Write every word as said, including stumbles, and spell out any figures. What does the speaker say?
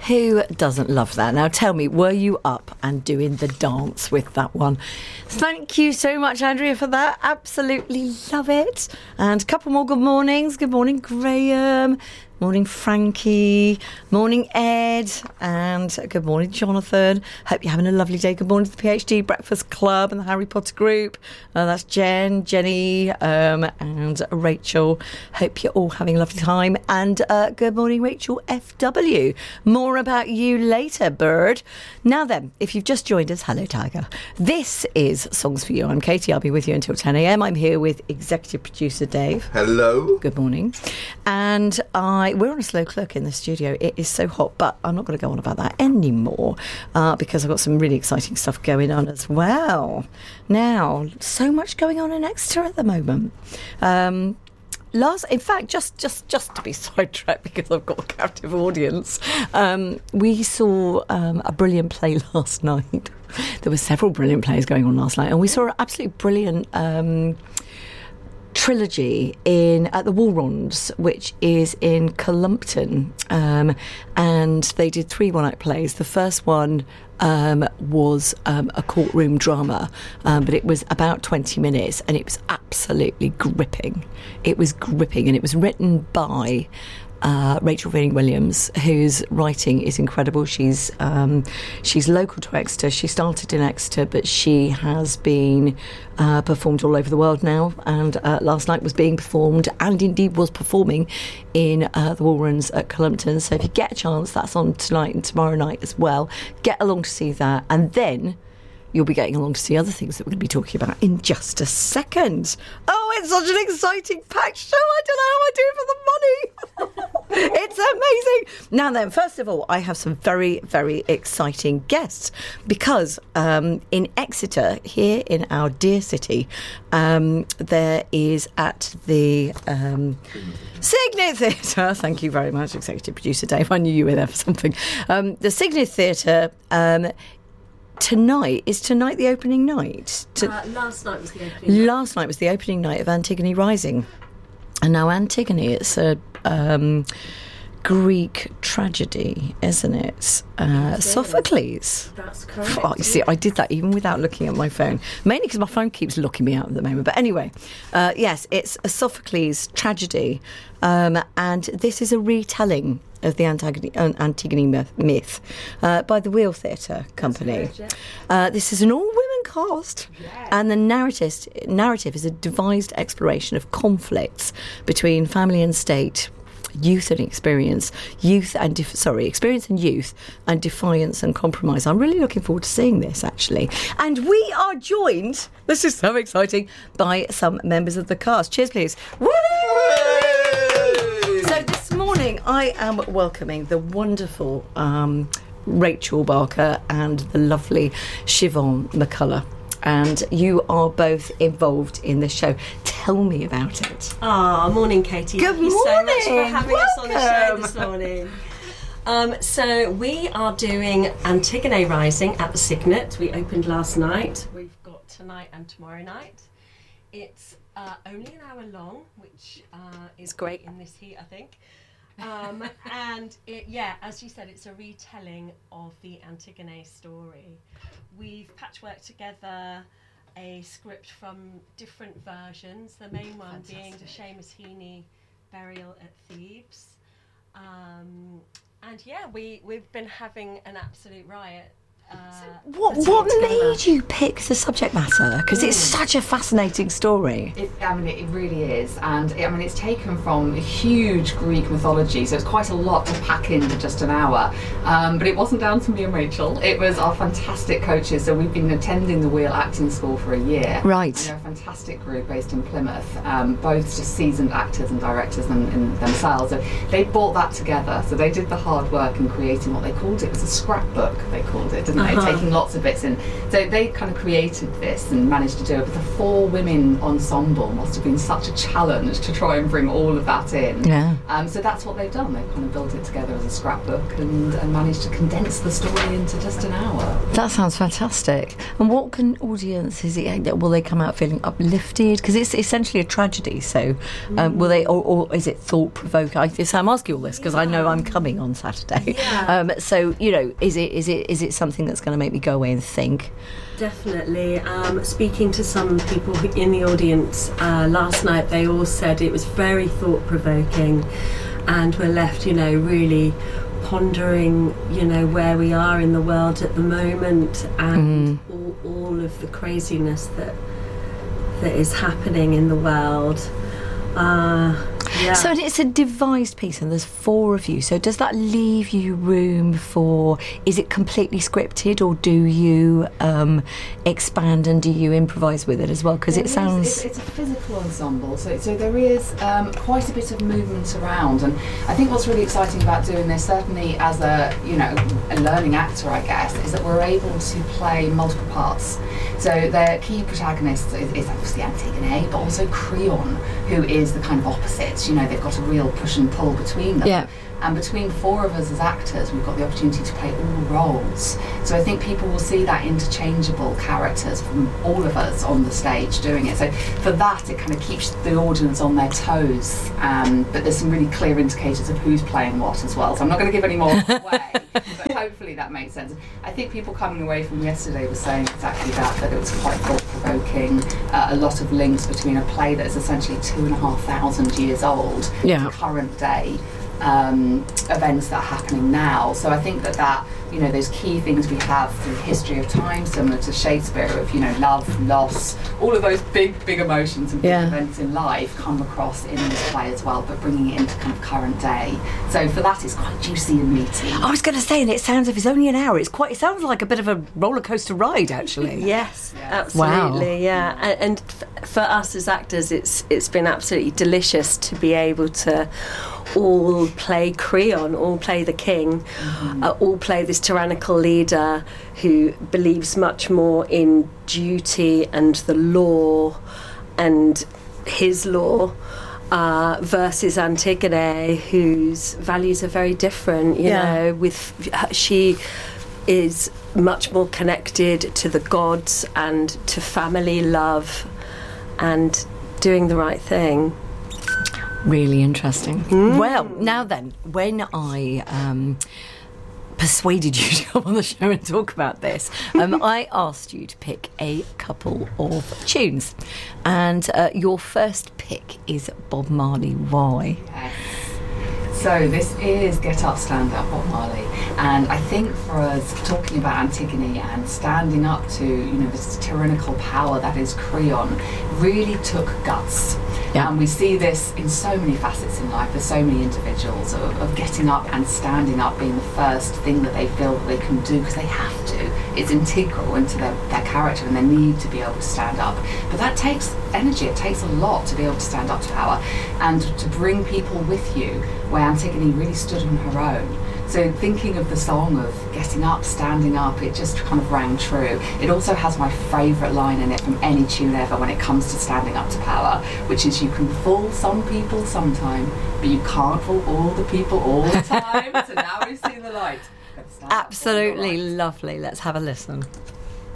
Who doesn't love that? Now tell me, were you up and doing the dance with that one? Thank you so much, Andrea, for that. Absolutely love it. And a couple more good mornings. Good morning, Graham. Morning, Frankie. Morning, Ed. And good morning, Jonathan. Hope you're having a lovely day. Good morning to the PhD Breakfast Club and the Harry Potter group. Uh, that's Jen, Jenny, um, and Rachel. Hope you're all having a lovely time. And uh, good morning, Rachel F W. More about you later, bird. Now then, if you've just joined us, hello, Tiger. This is Songs for You. I'm Katie. I'll be with you until ten a.m. I'm here with executive producer Dave. Hello. Good morning. And I we're on a slow clock in the studio. It is so hot, but I'm not going to go on about that anymore uh, because I've got some really exciting stuff going on as well. Now, so much going on in Exeter at the moment. Um, last, in fact, just just just to be sidetracked because I've got a captive audience, um, we saw um, a brilliant play last night. There were several brilliant plays going on last night, and we saw an absolutely brilliant Um, trilogy in at the Woolrons, which is in Columpton, um, and they did three one-act plays. The first one um, was um, a courtroom drama, um, but it was about twenty minutes, and it was absolutely gripping. It was gripping, and it was written by Uh, Rachel Vinnie Williams, whose writing is incredible. She's um, she's local to Exeter. She started in Exeter, but she has been uh, performed all over the world now, and uh, last night was being performed and indeed was performing in uh, the Woolrons at Columpton. So if you get a chance, that's on tonight and tomorrow night as well. Get along to see that, and then you'll be getting along to see other things that we're going to be talking about in just a second. Oh, it's such an exciting packed show. I don't know how I do it for the money. It's amazing. Now then, first of all, I have some very, very exciting guests because um, in Exeter, here in our dear city, um, there is at the um, Cygnet Theatre. Thank you very much, Executive Producer Dave. I knew you were there for something. Um, the Cygnet Theatre Um, Tonight, is tonight the opening night? To, uh, last night was the opening night. Last night was the opening night of Antigone Rising. And now Antigone, it's a um, Greek tragedy, isn't it? Uh, Sophocles. That's correct. Oh, you see, I did that even without looking at my phone. Mainly because my phone keeps locking me out at the moment. But anyway, uh, yes, it's a Sophocles tragedy. Um, and this is a retelling of the Antigone, uh, Antigone myth, myth uh, by the Wheel Theatre Company. Correct, yeah. uh, this is an all-women cast, yes. And the narrative, narrative is a devised exploration of conflicts between family and state, youth and experience, youth and def- sorry, experience and youth, and defiance and compromise. I'm really looking forward to seeing this, actually. And we are joined, this is so exciting, by some members of the cast. Cheers, please. Woo! So this morning, I am welcoming the wonderful um, Rachel Barker and the lovely Siobhan McCullough. And you are both involved in this show. Tell me about it. Ah, morning, Katie. Good Thank you so much for morning. having us on the show Welcome. this morning. Um, so we are doing Antigone Rising at the Cygnet. We opened last night. We've got tonight and tomorrow night. It's uh, only an hour long, which uh, is great in this heat, I think. Um, and it, yeah, as you said, it's a retelling of the Antigone story. We've patchworked together a script from different versions, the main one Fantastic. being the Seamus Heaney Burial at Thebes. Um, and yeah, we, we've been having an absolute riot. Uh, So what putting what it together. made you pick the subject matter? Because it's such a fascinating story. It, I mean, it really is, and I mean, it's taken from a huge Greek mythology, so it's quite a lot to pack into just an hour. Um, but it wasn't down to me and Rachel; it was our fantastic coaches. So we've been attending the Wheel Acting School for a year. Right. And they're a fantastic group based in Plymouth, um, both just seasoned actors and directors in, in themselves. So they brought that together. So they did the hard work in creating what they called it. It was a scrapbook. They called it. Didn't you know, Uh-huh. taking lots of bits in. So they kind of created this and managed to do it. But the four women ensemble must have been such a challenge to try and bring all of that in. Yeah. Um, so that's what they've done. They've kind of built it together as a scrapbook and, and managed to condense the story into just an hour. That sounds fantastic. And what can audiences, will they come out feeling uplifted? Because it's essentially a tragedy, so um, will they, or, or is it thought-provoking? I, so I'm asking all this because I know I'm coming on Saturday. Yeah. Um, so, you know, is it is it is it something that's going to make me go away and think? Definitely. Um, speaking to some people in the audience uh, last night, they all said it was very thought-provoking, and we're left, you know, really pondering, you know, where we are in the world at the moment, and mm. all, all of the craziness that that is happening in the world. Uh, yeah. So it's a devised piece, and there's four of you. So does that leave you room for? Is it completely scripted, or do you um, expand and do you improvise with it as well? Because it, it sounds it's, it's a physical ensemble, so so there is um, quite a bit of movement around, and I think what's really exciting about doing this, certainly as a you know a learning actor, I guess, is that we're able to play multiple parts. So the key protagonist is, is obviously Antigone, but also Creon, who is the kind of opposite. You know, they've got a real push and pull between them. Yeah. And between four of us as actors, we've got the opportunity to play all roles. So I think people will see that interchangeable characters from all of us on the stage doing it. So for that, it kind of keeps the audience on their toes. Um, but there's some really clear indicators of who's playing what as well. So I'm not going to give any more away, but hopefully that makes sense. I think people coming away from yesterday were saying exactly that, that it was quite thought-provoking. Uh, a lot of links between a play that is essentially two and a half thousand years old yeah. to current day. Um, events that are happening now. So I think that that, you know, those key things we have through the history of time, similar to Shakespeare, of, you know, love, loss, all of those big, big emotions and big yeah. events in life come across in this play as well, but bringing it into kind of current day. So for that, it's quite juicy and meaty. I was going to say, and it sounds, if it's only an hour, it's quite, it sounds like a bit of a roller coaster ride, actually. Yes, yeah. absolutely, wow. yeah. And, and f- for us as actors, it's it's been absolutely delicious to be able to all play Creon, all play the king, mm-hmm. uh, all play this tyrannical leader who believes much more in duty and the law and his law, uh, versus Antigone, whose values are very different. You yeah. know, with she is much more connected to the gods and to family love and doing the right thing. Really interesting. Mm. Well, now then, when I um, persuaded you to come on the show and talk about this, um, I asked you to pick a couple of tunes. And uh, your first pick is Bob Marley. Why? Yes. So this is Get Up, Stand Up, Bob Marley. And I think for us, talking about Antigone and standing up to, you know, this tyrannical power that is Creon, really took guts. Yeah. And we see this in so many facets in life. There's so many individuals of, of getting up and standing up being the first thing that they feel that they can do because they have to. It's integral into their, their character and they need to be able to stand up. But that takes energy. It takes a lot to be able to stand up to power and to bring people with you, where Antigone really stood on her own. So thinking of the song of getting up, standing up, it just kind of rang true. It also has my favourite line in it from any tune ever when it comes to standing up to power, which is, you can fool some people sometime, but you can't fool all the people all the time. So now we've seen the light. Absolutely lovely. Let's have a listen.